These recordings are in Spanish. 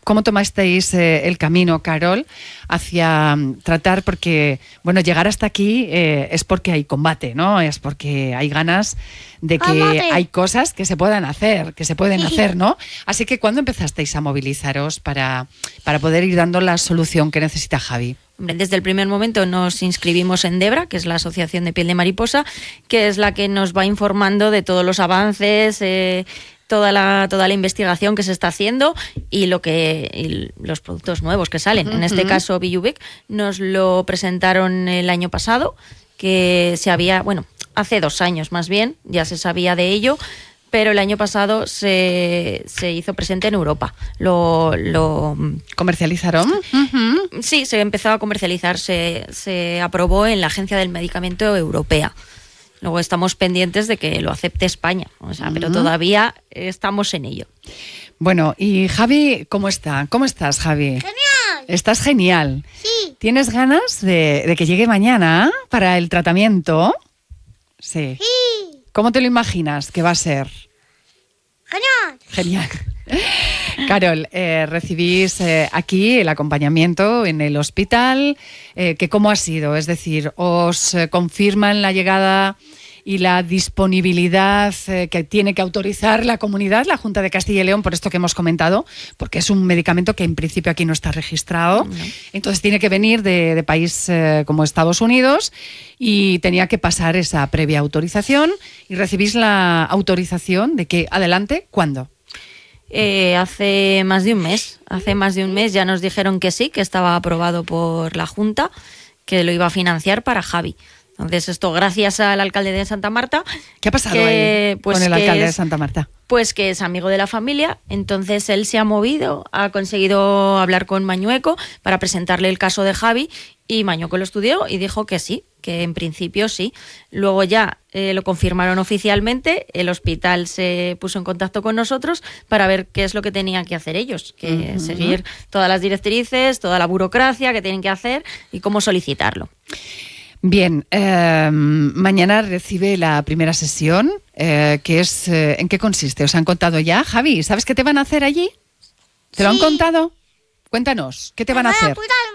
¿Cómo tomasteis el camino, Carol, hacia tratar? Porque, bueno, llegar hasta aquí es porque hay combate, ¿no? Es porque hay ganas de que hay cosas que se puedan hacer, ¿no? Así que, ¿cuándo empezasteis a movilizaros para poder ir dando la solución que necesita Javi? Desde el primer momento nos inscribimos en DEBRA, que es la Asociación de Piel de Mariposa, que es la que nos va informando de todos los avances, toda la investigación que se está haciendo y los productos nuevos que salen. En este caso, Biubic nos lo presentaron el año pasado, que hace 2 años más bien, ya se sabía de ello, pero el año pasado se hizo presente en Europa. ¿Lo comercializaron? Sí, se empezó a comercializar, se aprobó en la Agencia del Medicamento Europea. Luego estamos pendientes de que lo acepte España, pero todavía estamos en ello. Bueno, y Javi, ¿cómo está? ¿Cómo estás, Javi? ¡Genial! ¿Estás genial? Sí. ¿Tienes ganas de que llegue mañana para el tratamiento? Sí. Sí. ¿Cómo te lo imaginas que va a ser? ¡Genial! Genial. Carol, recibís aquí el acompañamiento en el hospital, que ¿cómo ha sido? Es decir, ¿os confirman la llegada y la disponibilidad que tiene que autorizar la comunidad, la Junta de Castilla y León, por esto que hemos comentado? Porque es un medicamento que en principio aquí no está registrado, entonces tiene que venir de país como Estados Unidos y tenía que pasar esa previa autorización, y recibís la autorización de que adelante, ¿cuándo? Hace más de un mes. Hace más de un mes ya nos dijeron que sí, que estaba aprobado por la Junta, que lo iba a financiar para Javi. Entonces, esto gracias al alcalde de Santa Marta. ¿Qué ha pasado ahí con el alcalde de Santa Marta? Pues que es amigo de la familia, entonces él se ha movido, ha conseguido hablar con Mañueco para presentarle el caso de Javi, y Mañueco lo estudió y dijo que sí, que en principio sí. Luego ya lo confirmaron oficialmente, el hospital se puso en contacto con nosotros para ver qué es lo que tenían que hacer ellos, que seguir todas las directrices, toda la burocracia que tienen que hacer y cómo solicitarlo. Bien, mañana recibe la primera sesión, que es ¿en qué consiste? ¿Os han contado ya, Javi? ¿Sabes qué te van a hacer allí? ¿Te lo han contado? Cuéntanos, ¿qué te van a hacer?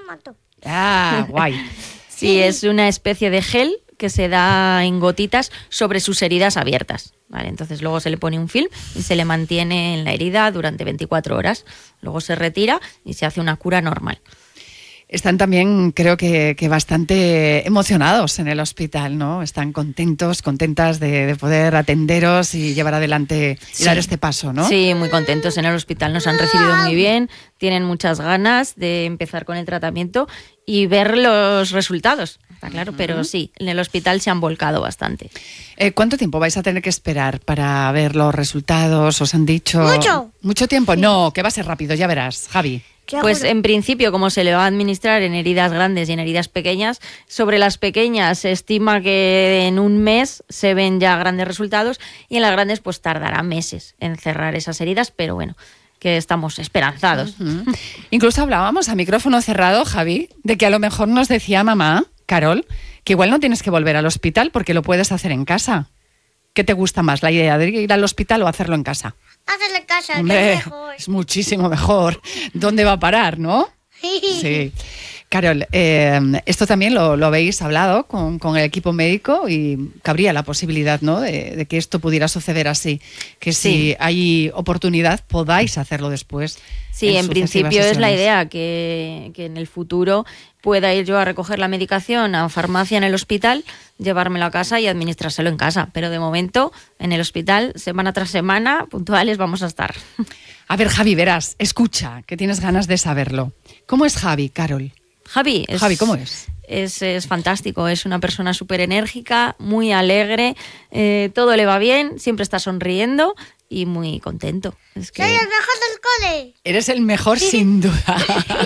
Ah, guay. Sí, es una especie de gel que se da en gotitas sobre sus heridas abiertas. Vale, entonces luego se le pone un film y se le mantiene en la herida durante 24 horas. Luego se retira y se hace una cura normal. Están también, creo que bastante emocionados en el hospital, ¿no? Están contentas de poder atenderos y llevar adelante y dar este paso, ¿no? Sí, muy contentos en el hospital. Nos han recibido muy bien, tienen muchas ganas de empezar con el tratamiento y ver los resultados, está claro, pero sí, en el hospital se han volcado bastante. ¿Cuánto tiempo vais a tener que esperar para ver los resultados? ¿Os han dicho? ¡Mucho! ¿Mucho tiempo? Sí. No, que va a ser rápido, ya verás, Javi. Pues en principio, como se le va a administrar en heridas grandes y en heridas pequeñas, sobre las pequeñas se estima que en un mes se ven ya grandes resultados, y en las grandes pues tardará meses en cerrar esas heridas, pero bueno, que estamos esperanzados. Incluso hablábamos a micrófono cerrado, Javi, de que a lo mejor nos decía mamá, Carol, que igual no tienes que volver al hospital porque lo puedes hacer en casa. ¿Qué te gusta más, la idea de ir al hospital o hacerlo en casa? Hacerlo en casa, Hombre, que es mejor. Es muchísimo mejor. ¿Dónde va a parar, no? Sí. Carol, esto también lo habéis hablado con el equipo médico, y cabría la posibilidad, ¿no?, de que esto pudiera suceder así, que si hay oportunidad podáis hacerlo después. Sí, en principio sesiones. Es la idea que en el futuro pueda ir yo a recoger la medicación a farmacia en el hospital, llevármelo a casa y administrárselo en casa, pero de momento en el hospital, semana tras semana, puntuales vamos a estar. A ver, Javi, verás, escucha, que tienes ganas de saberlo. ¿Cómo es Javi, Carol? Javi, ¿cómo es? Es fantástico, es una persona súper enérgica, muy alegre, todo le va bien, siempre está sonriendo y muy contento. Es que... ¡Soy el mejor del cole! Eres el mejor, sin duda.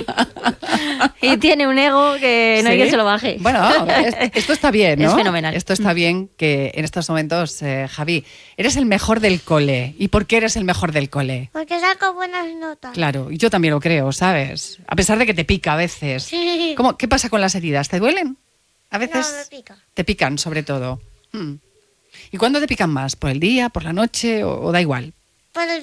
Y tiene un ego que no hay que se lo baje. Bueno, esto está bien, ¿no? Es fenomenal. Esto está bien, que en estos momentos, Javi, eres el mejor del cole. ¿Y por qué eres el mejor del cole? Porque saco buenas notas. Claro, y yo también lo creo, ¿sabes? A pesar de que te pica a veces. Sí. ¿Qué pasa con las heridas? ¿Te duelen? A veces no, me pica. Te pican, sobre todo. ¿Y cuándo te pican más? ¿Por el día, por la noche o da igual? Por el día.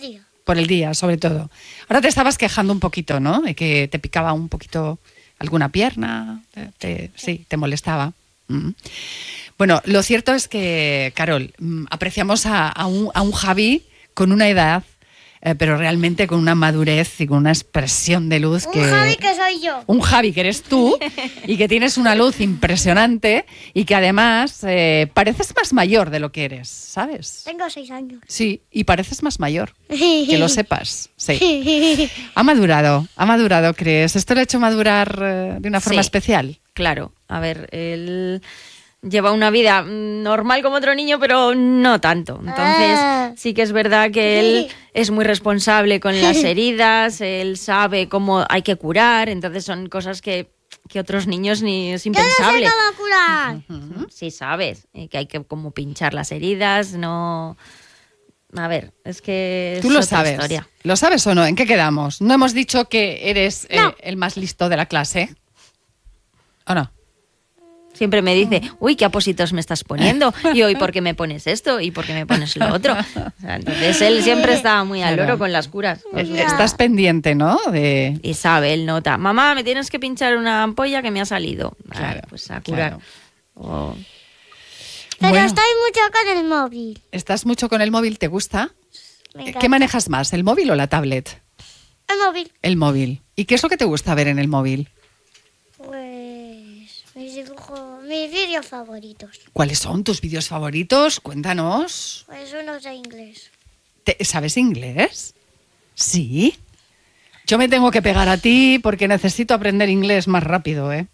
por el día, sobre todo. Ahora te estabas quejando un poquito, ¿no? De que te picaba un poquito alguna pierna, sí, te molestaba. Bueno, lo cierto es que, Carol, apreciamos a un Javi con una edad, pero realmente con una madurez y con una expresión de luz que... Un Javi que soy yo. Un Javi que eres tú y que tienes una luz impresionante y que además pareces más mayor de lo que eres, ¿sabes? Tengo 6 años. Sí, y pareces más mayor, que lo sepas, sí. Ha madurado, ¿crees? ¿Esto le ha hecho madurar de una forma Sí. especial? Claro, a ver, él lleva una vida normal como otro niño, pero no tanto. Entonces, sí que es verdad que él es muy responsable con las heridas, él sabe cómo hay que curar, entonces son cosas que otros niños ni es Yo no sé impensable. cómo curar. Sí sabes, que hay que como pinchar las heridas, no... A ver, es que Tú es lo otra sabes. historia. ¿Lo sabes o no? ¿En qué quedamos? ¿No hemos dicho que eres No. el más listo de la clase? ¿O no? Siempre me dice, uy, qué apósitos me estás poniendo. Y hoy, ¿por qué me pones esto? ¿Y por qué me pones lo otro? O sea, entonces él siempre está muy al Claro. loro con las curas. Estás pendiente, ¿no? De... Y sabe, él nota, mamá, me tienes que pinchar una ampolla que me ha salido. Claro, Pues a curar. claro. O- Pero Bueno. estoy mucho con el móvil. ¿Estás mucho con el móvil? ¿Te gusta? Me encanta. ¿Qué manejas más, el móvil o la tablet? El móvil. El móvil. ¿Y qué es lo que te gusta ver en el móvil? Pues mis dibujos, mis vídeos favoritos. ¿Cuáles son tus vídeos favoritos? Cuéntanos. Pues unos de inglés. ¿Sabes inglés? Sí. Yo me tengo que pegar a ti porque necesito aprender inglés más rápido, ¿eh?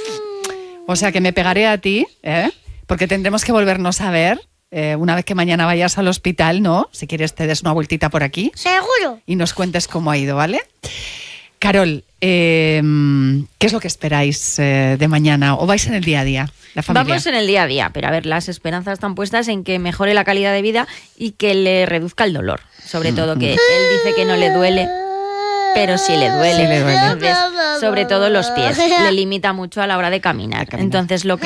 O sea que me pegaré a ti, ¿eh? Porque tendremos que volvernos a ver una vez que mañana vayas al hospital, ¿no? Si quieres te des una vueltita por aquí ¿Seguro? y nos cuentes cómo ha ido, ¿vale? Carol, ¿qué es lo que esperáis de mañana? ¿O vais en el día a día, la familia? Vamos en el día a día, pero a ver, las esperanzas están puestas en que mejore la calidad de vida y que le reduzca el dolor. Sobre todo que él dice que no le duele, pero sí le duele. Sí le duele. Entonces, sobre todo los pies. Le limita mucho a la hora de caminar. Entonces, lo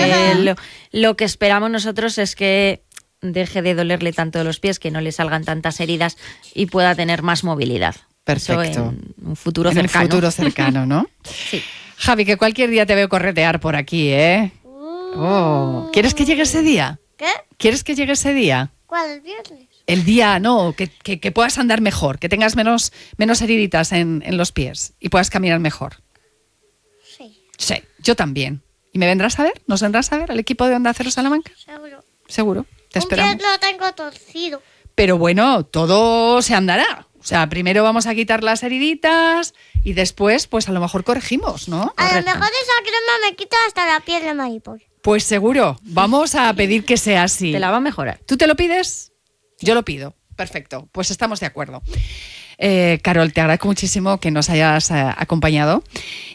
que esperamos nosotros es que deje de dolerle tanto los pies, que no le salgan tantas heridas y pueda tener más movilidad. Perfecto. Eso en un futuro en cercano. el futuro cercano, ¿no? Sí. Javi, que cualquier día te veo corretear por aquí, ¿eh? Oh. ¿Quieres que llegue ese día? ¿Qué? ¿Quieres que llegue ese día? ¿Cuál? ¿El viernes? El día, no, que puedas andar mejor, que tengas menos heriditas en los pies y puedas caminar mejor. Sí, Sí, yo también. ¿Y me vendrás a ver? ¿Nos vendrás a ver al equipo de Onda Cero Salamanca? seguro. Seguro, te Un pie esperamos. lo tengo torcido. Pero bueno, todo se andará. O sea, primero vamos a quitar las heriditas y después, pues a lo mejor corregimos, ¿no? A lo mejor esa crema me quita hasta la piel de mariposa. Pues seguro, vamos a pedir que sea así. Te la va a mejorar. ¿Tú te lo pides? Yo lo pido. Perfecto, pues estamos de acuerdo. Carol, te agradezco muchísimo que nos hayas acompañado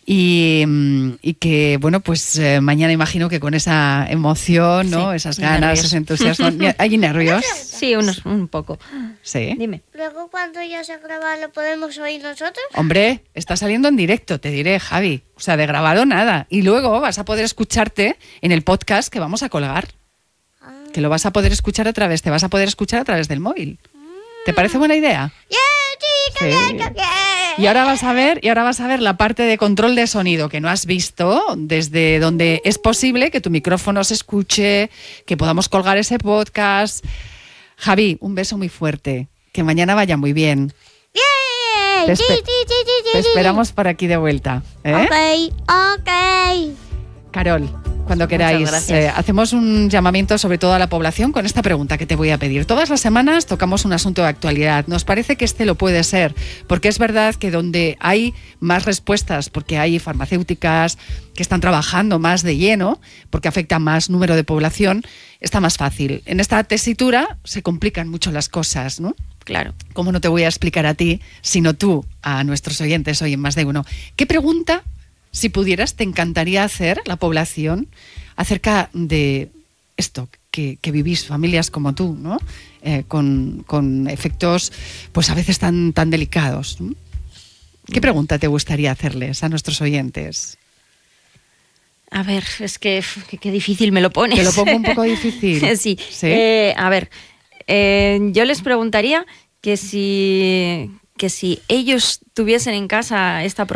y que, bueno, pues mañana imagino que con esa emoción, ¿no? Sí, Esas y ganas, nervios. ese entusiasmo. ¿Hay nervios? Sí, un poco. Sí. Dime. Luego cuando ya se graba lo podemos oír nosotros. Hombre, está saliendo en directo, te diré, Javi. O sea, de grabado nada. Y luego vas a poder escucharte en el podcast que vamos a colgar. Que lo vas a poder escuchar te vas a poder escuchar a través del móvil. ¿Te parece buena idea? ¡Yeah, sí, que Sí. bien, que bien! Y ahora vas a ver la parte de control de sonido que no has visto, desde donde es posible que tu micrófono se escuche, que podamos colgar ese podcast. Javi, un beso muy fuerte. Que mañana vaya muy bien. ¡Bien! Te Sí, espe- sí, sí, sí, sí, Te sí. esperamos por aquí de vuelta. ¿Eh? Ok. Carol, cuando queráis, gracias. hacemos un llamamiento sobre todo a la población con esta pregunta que te voy a pedir. Todas las semanas tocamos un asunto de actualidad. Nos parece que este lo puede ser, porque es verdad que donde hay más respuestas, porque hay farmacéuticas que están trabajando más de lleno, porque afecta a más número de población, está más fácil. En esta tesitura se complican mucho las cosas, ¿no? Claro. ¿Cómo no te voy a explicar a ti, sino tú, a nuestros oyentes hoy en Más de Uno? ¿Qué pregunta, si pudieras, te encantaría hacer a la población acerca de esto que vivís, familias como tú, ¿no? Con efectos, pues a veces tan delicados, ¿no? ¿Qué pregunta te gustaría hacerles a nuestros oyentes? A ver, es que qué difícil me lo pones. Te lo pongo un poco difícil. Sí. ¿Sí? A ver, yo les preguntaría que si que si ellos tuviesen en casa esta